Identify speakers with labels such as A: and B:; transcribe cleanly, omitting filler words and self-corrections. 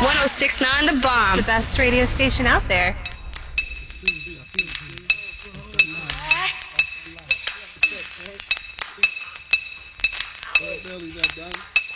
A: 1069 The Bomb.
B: The best radio station out there.
C: Belly that done.